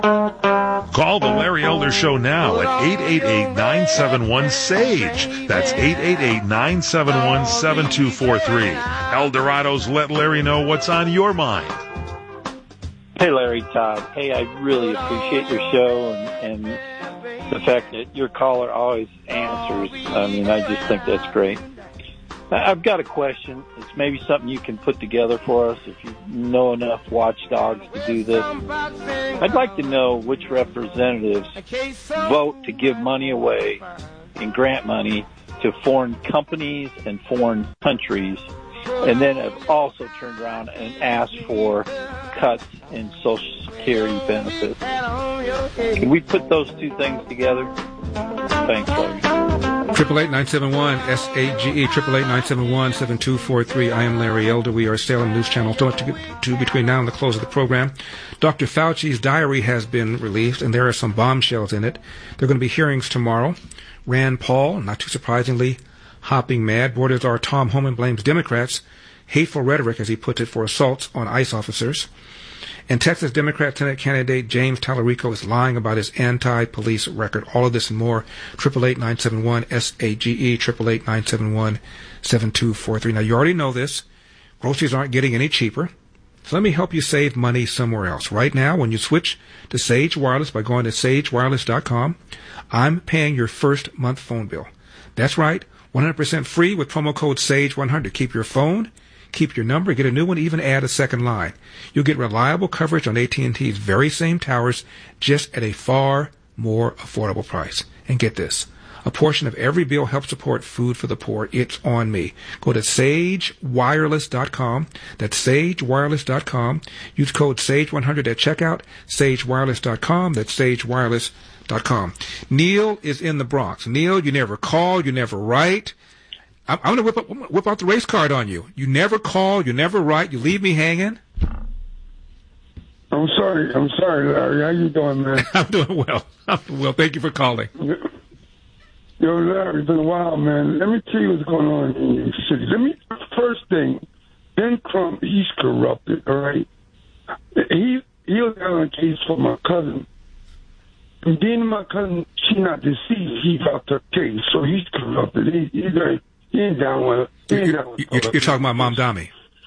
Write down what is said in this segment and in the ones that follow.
Call the Larry Elder Show now at 888-971-SAGE. That's 888-971-7243. Eldorado's Let Larry Know What's on Your Mind. Hey, Larry, Todd. Hey, I really appreciate your show and the fact that your caller always answers. I mean, I just think that's great. I've got a question. It's maybe something you can put together for us if you know enough watchdogs to do this. I'd like to know which representatives vote to give money away and grant money to foreign companies and foreign countries, and then have also turned around and asked for cuts in Social Security benefits. Can we put those two things together? Thanks, Larry. 888-971-SAGE, 888-971-7243. I am Larry Elder. We are Salem News Channel. So much to get to between now and the close of the program. Dr. Fauci's diary has been released, and there are some bombshells in it. There are going to be hearings tomorrow. Rand Paul, not too surprisingly, hopping mad. Board czar Tom Homan blames Democrats' hateful rhetoric, as he puts it, for assaults on ICE officers. And Texas Democrat Senate candidate James Tallarico is lying about his anti-police record. All of this and more. 888-971-SAGE, 888-971-7243. Now, you already know this. Groceries aren't getting any cheaper. So let me help you save money somewhere else. Right now, when you switch to Sage Wireless by going to sagewireless.com, I'm paying your first month phone bill. That's right, 100% free with promo code SAGE100. Keep your phone, keep your number, get a new one, even add a second line. You'll get reliable coverage on AT&T's very same towers, just at a far more affordable price. And get this, a portion of every bill helps support food for the poor. It's on me. Go to sagewireless.com. That's sagewireless.com. Use code SAGE100 at checkout. sagewireless.com. That's sagewireless.com. Neil is in the Bronx. Neil, you never call, you never write. I'm going to whip out the race card on you. You never call, you never write, you leave me hanging. I'm sorry, Larry. How you doing, man? I'm doing well. Thank you for calling. Yo, Larry, it's been a while, man. Let me tell you what's going on in your city. First thing, Ben Crump, he's corrupted, all right? He was on a case for my cousin. And being my cousin, she not deceased, he dropped her case, so he's corrupted. He ain't down with it. You're talking about Mom Dami?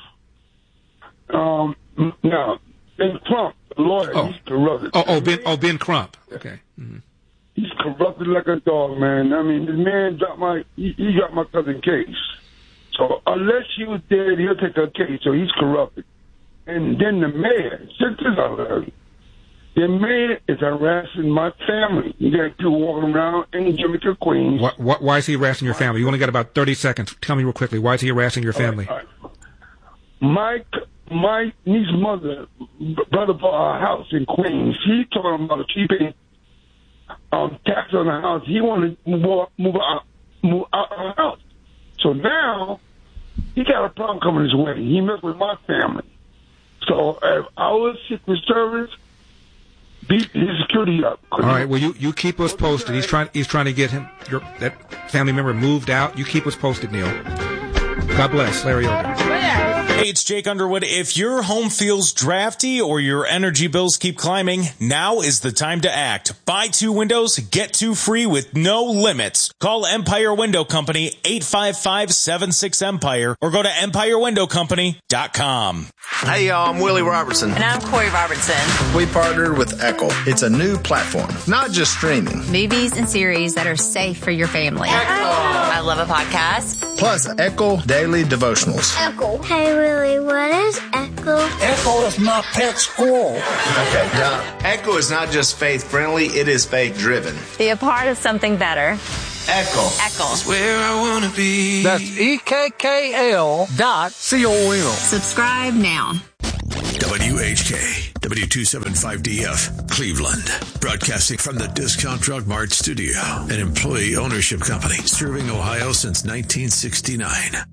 No, Ben Crump, the lawyer, he's corrupted. Ben Crump. Okay. Mm-hmm. He's corrupted like a dog, man. I mean, this man dropped my cousin case. So unless she was dead, he'll take her case. So he's corrupted. And then the mayor, check this out, Larry. The mayor is harassing my family. You got people walking around in Jamaica, Queens. Why is he harassing your family? You only got about 30 seconds. Tell me real quickly. Why is he harassing your family? All right. My niece's mother, brother bought a house in Queens. He talking about keeping tax on the house. He wanted to move out of the house. So now he got a problem coming his way. He messed with my family. So if our Secret Service beat his security up. All right. Well, you keep us posted. He's trying to get that family member moved out. You keep us posted, Neil. God bless, Larry Elder. Hey, it's Jake Underwood. If your home feels drafty or your energy bills keep climbing, now is the time to act. Buy 2 windows, get 2 free with no limits. Call Empire Window Company, 855-76-EMPIRE, or go to EmpireWindowCompany.com. Hey, y'all, I'm Willie Robertson. And I'm Corey Robertson. We partnered with Echo. It's a new platform, not just streaming. Movies and series that are safe for your family. Echo. I love a podcast. Plus, Echo Daily Devotionals. Echo. Hey, Willie, what is Echo? Echo is my pet squirrel. Okay, Don. Echo is not just faith-friendly, it is faith-driven. Be a part of something better. Echo. Echo. That's where I want to be. That's EKKL.com. Subscribe now. WHK, W275DF, Cleveland. Broadcasting from the Discount Drug Mart studio, an employee ownership company serving Ohio since 1969.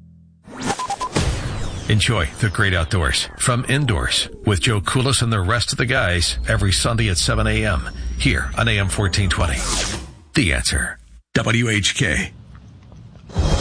Enjoy the great outdoors from Indoors with Joe Koulis and the rest of the guys every Sunday at 7 a.m. here on AM 1420. The Answer. WHK.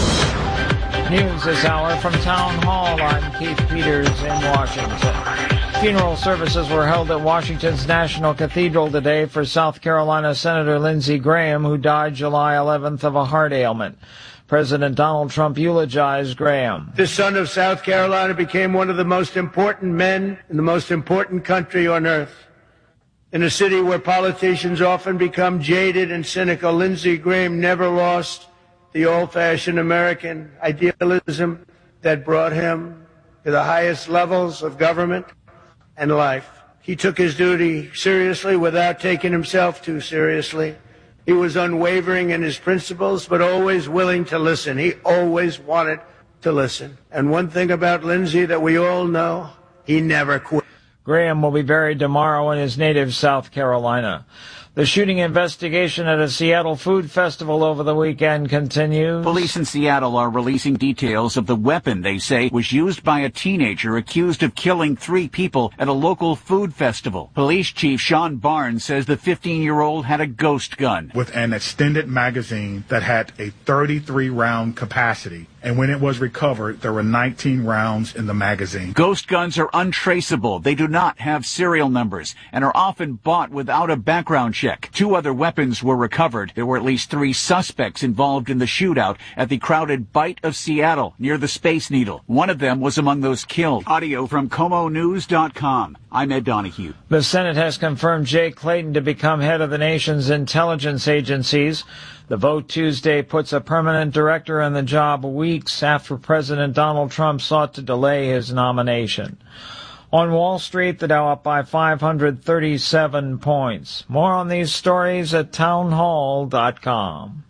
News this hour from Town Hall. I'm Keith Peters in Washington. Funeral services were held at Washington's National Cathedral today for South Carolina Senator Lindsey Graham, who died July 11th of a heart ailment. President Donald Trump eulogized Graham. The son of South Carolina became one of the most important men in the most important country on earth. In a city where politicians often become jaded and cynical, Lindsey Graham never lost the old-fashioned American idealism that brought him to the highest levels of government and life. He took his duty seriously without taking himself too seriously. He was unwavering in his principles, but always willing to listen. He always wanted to listen. And one thing about Lindsey that we all know, he never quit. Graham will be buried tomorrow in his native South Carolina. The shooting investigation at a Seattle food festival over the weekend continues. Police in Seattle are releasing details of the weapon they say was used by a teenager accused of killing 3 people at a local food festival. Police Chief Sean Barnes says the 15-year-old had a ghost gun with an extended magazine that had a 33-round capacity. And when it was recovered, there were 19 rounds in the magazine. Ghost guns are untraceable. They do not have serial numbers and are often bought without a background check. 2 other weapons were recovered. There were at least 3 suspects involved in the shootout at the crowded Bite of Seattle near the Space Needle. One of them was among those killed. Audio from KomoNews.com. I'm Ed Donahue. The Senate has confirmed Jay Clayton to become head of the nation's intelligence agencies. The vote Tuesday puts a permanent director in the job weeks after President Donald Trump sought to delay his nomination. On Wall Street, the Dow up by 537 points. More on these stories at townhall.com.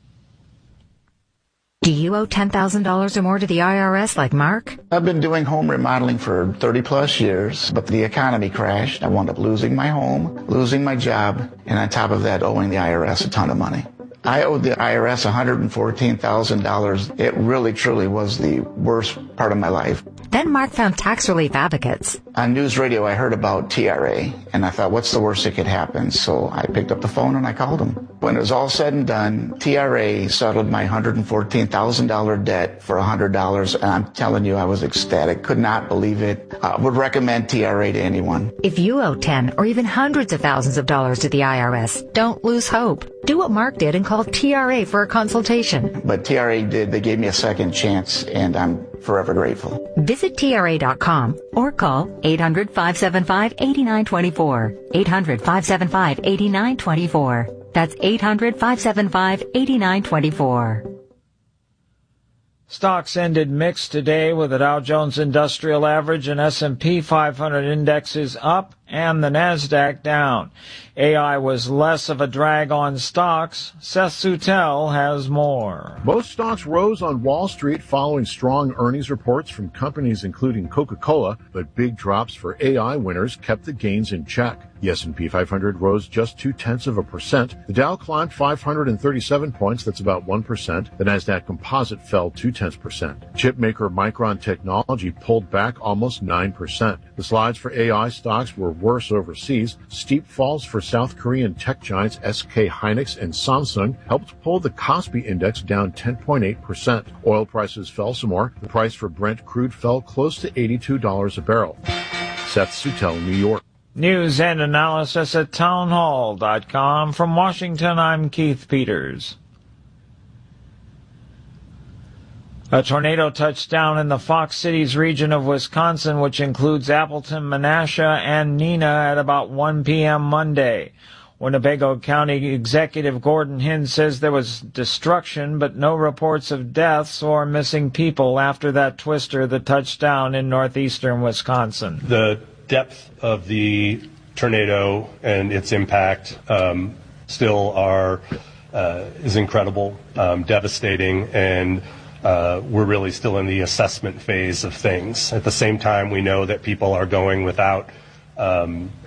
Do you owe $10,000 or more to the IRS like Mark? I've been doing home remodeling for 30 plus years, but the economy crashed. I wound up losing my home, losing my job, and on top of that, owing the IRS a ton of money. I owed the IRS $114,000. It really, truly was the worst part of my life. Then Mark found Tax Relief Advocates. On news radio, I heard about TRA, and I thought, what's the worst that could happen? So I picked up the phone and I called them. When it was all said and done, TRA settled my $114,000 debt for $100, and I'm telling you, I was ecstatic. Could not believe it. I would recommend TRA to anyone. If you owe 10 or even hundreds of thousands of dollars to the IRS, don't lose hope. Do what Mark did and call TRA for a consultation. But TRA did. They gave me a second chance, and I'm forever grateful. Visit TRA.com or call 800-575-8924. 800-575-8924. That's 800-575-8924. Stocks ended mixed today with the Dow Jones Industrial Average and S&P 500 indexes up and the Nasdaq down. AI was less of a drag on stocks. Seth Sutel has more. Most stocks rose on Wall Street following strong earnings reports from companies including Coca-Cola, but big drops for AI winners kept the gains in check. The S&P 500 rose just 0.2%. The Dow climbed 537 points, that's about 1%. The Nasdaq Composite fell 0.2%. Chipmaker Micron Technology pulled back almost 9%. The slides for AI stocks were worse overseas. Steep falls for South Korean tech giants SK Hynix and Samsung helped pull the Kospi index down 10.8%. Oil prices fell some more. The price for Brent crude fell close to $82 a barrel. Seth Sutel, New York. News and analysis at townhall.com. From Washington, I'm Keith Peters. A tornado touched down in the Fox Cities region of Wisconsin, which includes Appleton, Menasha, and Neenah at about 1 p.m. Monday. Winnebago County Executive Gordon Hinn says there was destruction, but no reports of deaths or missing people after that twister that touched down in northeastern Wisconsin. The depth of the tornado and its impact still is incredible, devastating, and we're really still in the assessment phase of things. At the same time, we know that people are going without